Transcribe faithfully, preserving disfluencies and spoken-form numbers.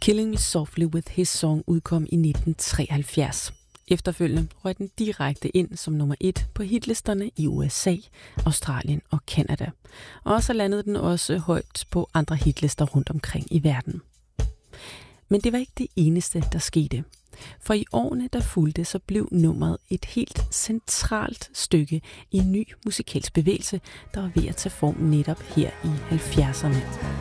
Killing Me Softly with His Song udkom i nitten treoghalvfjerds. Efterfølgende røg den direkte ind som nummer et på hitlisterne i U S A, Australien og Canada. Og så landede den også højt på andre hitlister rundt omkring i verden. Men det var ikke det eneste, der skete. For i årene, der fulgte, så blev nummeret et helt centralt stykke i en ny musikalsk bevægelse, der var ved at tage form netop her i halvfjerdserne.